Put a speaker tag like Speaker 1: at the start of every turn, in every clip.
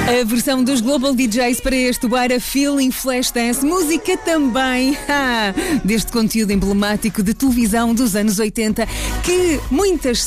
Speaker 1: A versão dos Global DJs para este What a Feeling Flashdance, música também deste conteúdo emblemático de televisão dos anos 80 que muitas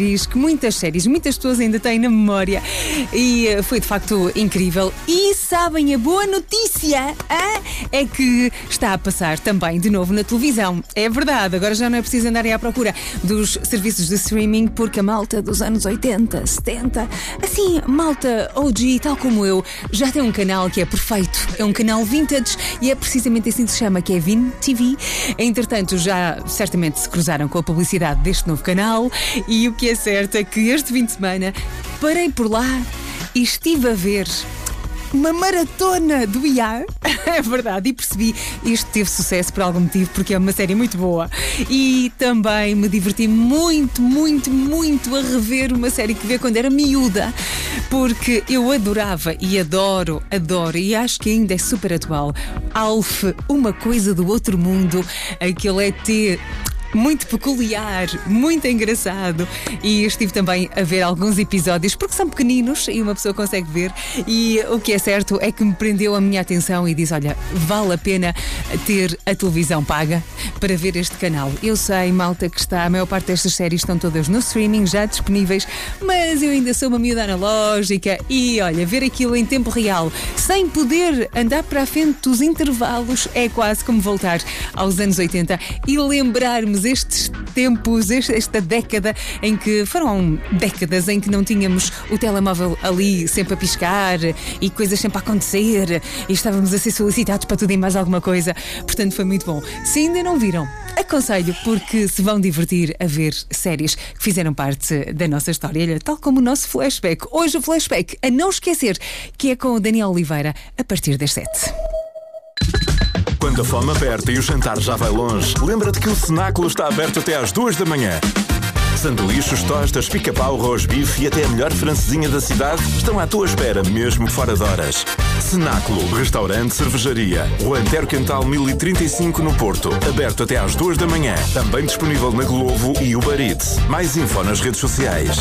Speaker 1: pessoas ainda têm na memória e foi de facto incrível. E sabem, a boa notícia é que está a passar também de novo na televisão. É verdade, agora já não é preciso andarem à procura dos serviços de streaming porque a malta dos anos 80, 70, assim, malta OG, tal como eu, já tem um canal que é perfeito, é um canal vintage e é precisamente assim que se chama, que é Vin TV. Entretanto, já certamente se cruzaram com a publicidade deste novo canal e o que é certo é que este fim de semana parei por lá e estive a ver uma maratona do IAR, é verdade, e percebi isto teve sucesso por algum motivo, porque é uma série muito boa. E também me diverti muito a rever uma série que vi quando era miúda, porque eu adorava e adoro, e acho que ainda é super atual, Alf, uma coisa do outro mundo, aquele ET muito peculiar, muito engraçado, e estive também a ver alguns episódios porque são pequeninos e uma pessoa consegue ver, e o que é certo é que me prendeu a minha atenção e diz, olha, vale a pena ter a televisão paga para ver este canal. Eu sei, malta, que a maior parte destas séries estão todas no streaming, já disponíveis, mas eu ainda sou uma miúda analógica e olha, ver aquilo em tempo real, sem poder andar para a frente dos intervalos, é quase como voltar aos anos 80 e lembrarmos estes tempos, esta década em que foram décadas em que não tínhamos o telemóvel ali sempre a piscar e coisas sempre a acontecer e estávamos a ser solicitados para tudo e mais alguma coisa. Portanto, foi muito bom. Se ainda não viram, aconselho, porque se vão divertir a ver séries que fizeram parte da nossa história. Olha, tal como o nosso flashback. Hoje o flashback, a não esquecer, que é com o Daniel Oliveira, a partir das 7.
Speaker 2: Quando a fome aperta e o jantar já vai longe, lembra-te que o Cenáculo está aberto até às 2 da manhã. Sanduíches, tostas, pica-pau, rosbife e até a melhor francesinha da cidade estão à tua espera, mesmo fora de horas. Cenáculo, restaurante, cervejaria, Rua Antero Quental 1035 no Porto, aberto até às 2 da manhã. Também disponível na Glovo e Uber Eats. Mais info nas redes sociais.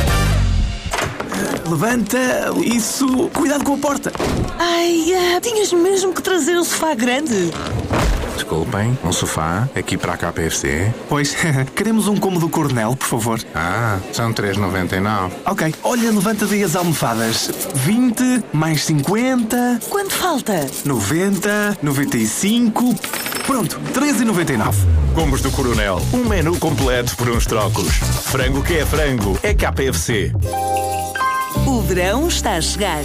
Speaker 3: Levanta, isso, cuidado com a porta.
Speaker 4: Ai, tinhas mesmo que trazer um sofá grande.
Speaker 5: Desculpem, um sofá aqui para a KFC?
Speaker 3: Pois, queremos um como do Coronel, por favor.
Speaker 5: São 3,99.
Speaker 3: Ok, olha, levanta daí as almofadas. 20, mais 50...
Speaker 4: Quanto falta?
Speaker 3: 90, 95... Pronto, 13,99.
Speaker 2: Combos do Coronel, um menu completo por uns trocos. Frango que é frango, é KFC.
Speaker 4: O verão está a chegar